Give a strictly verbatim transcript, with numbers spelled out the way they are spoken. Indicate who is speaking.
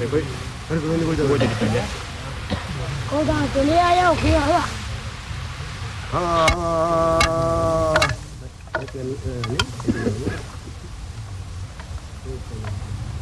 Speaker 1: Cô jadi kerja.
Speaker 2: Cô ta tôi lấy ai đâu kia hả?
Speaker 1: Ah.